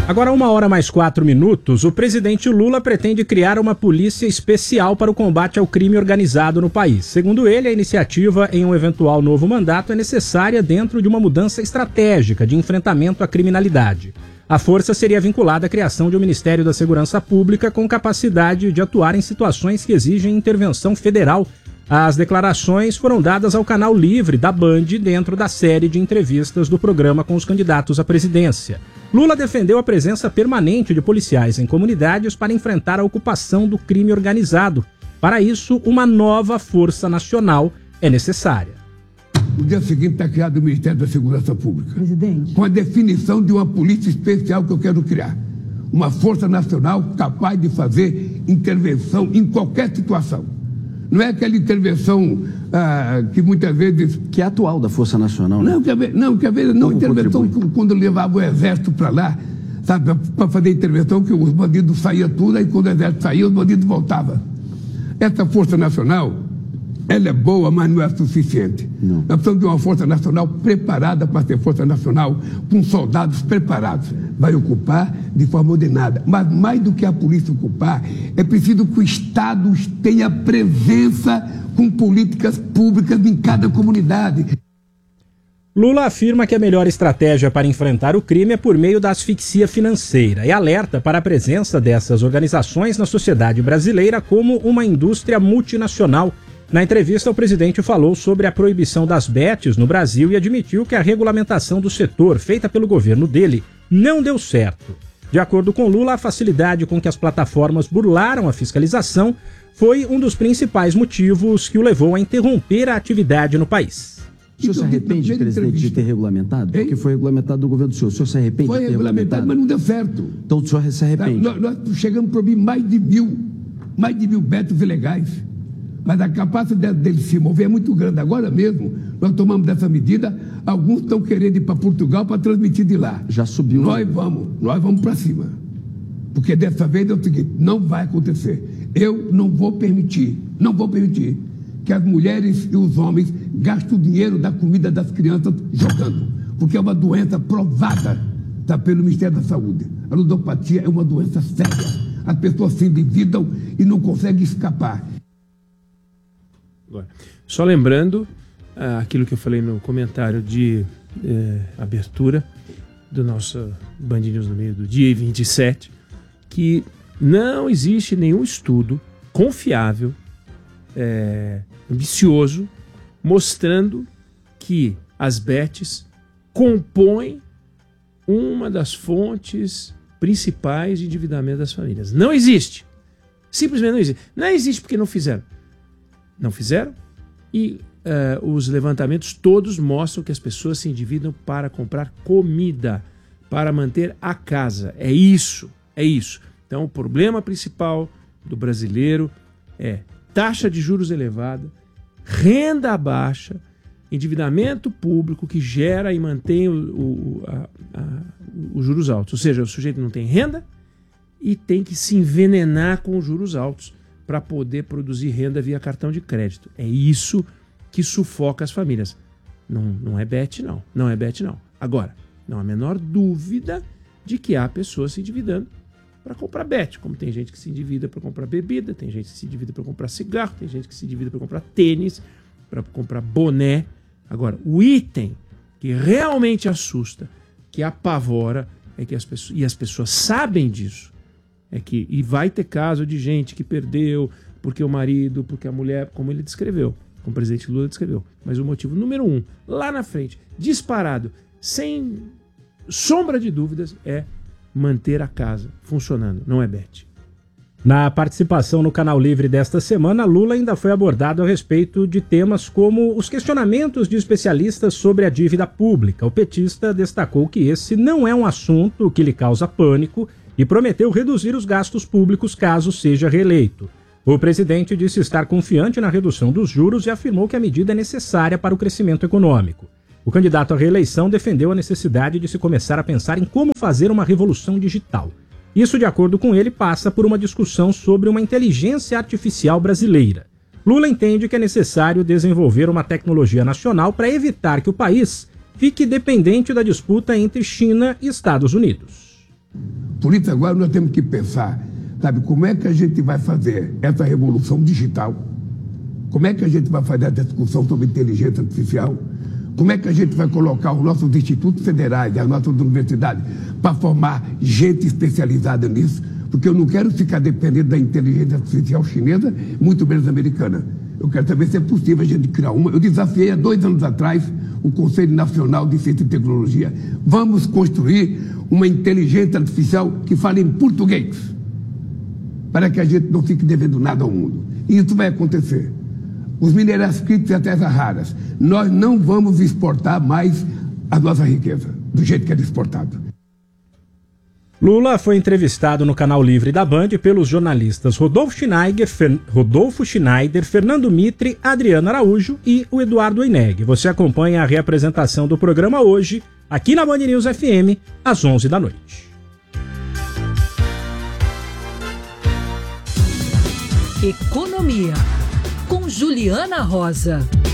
Agora, 1h mais 4 minutos, o presidente Lula pretende criar uma polícia especial para o combate ao crime organizado no país. Segundo ele, a iniciativa em um eventual novo mandato é necessária dentro de uma mudança estratégica de enfrentamento à criminalidade. A força seria vinculada à criação de um Ministério da Segurança Pública com capacidade de atuar em situações que exigem intervenção federal. As declarações foram dadas ao canal Livre da Band dentro da série de entrevistas do programa com os candidatos à presidência. Lula defendeu a presença permanente de policiais em comunidades para enfrentar a ocupação do crime organizado. Para isso, uma nova força nacional é necessária. No dia seguinte está criado o Ministério da Segurança Pública. Presidente. Com a definição de uma polícia especial que eu quero criar. Uma força nacional capaz de fazer intervenção em qualquer situação. Não é aquela intervenção que muitas vezes... Que é atual da Força Nacional, né? Não, intervenção quando levava o exército para lá, sabe, para fazer intervenção, que os bandidos saíam tudo, aí quando o exército saía, os bandidos voltavam. Essa Força Nacional, ela é boa, mas não é suficiente. Não. Nós precisamos de uma Força Nacional preparada para ser Força Nacional, com soldados preparados. Vai ocupar de forma ordenada. Mas mais do que a polícia ocupar, é preciso que o Estado tenha presença com políticas públicas em cada comunidade. Lula afirma que a melhor estratégia para enfrentar o crime é por meio da asfixia financeira e alerta para a presença dessas organizações na sociedade brasileira como uma indústria multinacional. Na entrevista, o presidente falou sobre a proibição das bets no Brasil e admitiu que a regulamentação do setor, feita pelo governo dele, não deu certo. De acordo com Lula, a facilidade com que as plataformas burlaram a fiscalização foi um dos principais motivos que o levou a interromper a atividade no país. O senhor se arrepende, presidente, de ter regulamentado? Porque foi regulamentado do governo do senhor. O senhor se arrepende de ter regulamentado? Mas não deu certo. Então o senhor se arrepende? Nós chegamos a proibir mais de mil betos ilegais. Mas a capacidade dele se mover é muito grande. Agora mesmo, nós tomamos dessa medida, alguns estão querendo ir para Portugal para transmitir de lá. Já subiu. Nós vamos para cima. Porque dessa vez é o seguinte, não vai acontecer. Eu não vou permitir que as mulheres e os homens gastem o dinheiro da comida das crianças jogando. Porque é uma doença provada pelo Ministério da Saúde. A ludopatia é uma doença séria. As pessoas se endividam e não conseguem escapar. Só lembrando aquilo que eu falei no comentário de abertura do nosso Band News no meio do dia 27, que não existe nenhum estudo confiável, ambicioso, mostrando que as bets compõem uma das fontes principais de endividamento das famílias. Não existe. Simplesmente não existe. Não existe porque não fizeram. Não fizeram e os levantamentos todos mostram que as pessoas se endividam para comprar comida, para manter a casa. É isso. Então o problema principal do brasileiro é taxa de juros elevada, renda baixa, endividamento público que gera e mantém os juros altos. Ou seja, o sujeito não tem renda e tem que se envenenar com os juros altos para poder produzir renda via cartão de crédito. É isso que sufoca as famílias. Não é bet, não. Não é bet, não. Agora, não há a menor dúvida de que há pessoas se endividando para comprar bet. Como tem gente que se endivida para comprar bebida, tem gente que se endivida para comprar cigarro, tem gente que se endivida para comprar tênis, para comprar boné. Agora, o item que realmente assusta, que apavora, é que as pessoas sabem disso. E vai ter caso de gente que perdeu porque o marido, porque a mulher, como ele descreveu, como o presidente Lula descreveu. Mas o motivo número 1, lá na frente, disparado, sem sombra de dúvidas, é manter a casa funcionando, não é bet. Na participação no Canal Livre desta semana, Lula ainda foi abordado a respeito de temas como os questionamentos de especialistas sobre a dívida pública. O petista destacou que esse não é um assunto que lhe causa pânico e prometeu reduzir os gastos públicos caso seja reeleito. O presidente disse estar confiante na redução dos juros e afirmou que a medida é necessária para o crescimento econômico. O candidato à reeleição defendeu a necessidade de se começar a pensar em como fazer uma revolução digital. Isso, de acordo com ele, passa por uma discussão sobre uma inteligência artificial brasileira. Lula entende que é necessário desenvolver uma tecnologia nacional para evitar que o país fique dependente da disputa entre China e Estados Unidos. Por isso agora nós temos que pensar, sabe, como é que a gente vai fazer essa revolução digital? Como é que a gente vai fazer a discussão sobre inteligência artificial? Como é que a gente vai colocar os nossos institutos federais e as nossas universidades para formar gente especializada nisso? Porque eu não quero ficar dependendo da inteligência artificial chinesa, muito menos americana. Eu quero saber se é possível a gente criar uma. Eu desafiei há 2 anos atrás o Conselho Nacional de Ciência e Tecnologia. Vamos construir uma inteligência artificial que fale em português, para que a gente não fique devendo nada ao mundo. E isso vai acontecer. Os minerais críticos e as terras raras, nós não vamos exportar mais a nossa riqueza, do jeito que era exportado. Lula foi entrevistado no canal Livre da Band pelos jornalistas Rodolfo Schneider, Fernando Mitre, Adriano Araújo e o Eduardo Oineg. Você acompanha a reapresentação do programa hoje, aqui na Band News FM, às 11 da noite. Economia, com Juliana Rosa.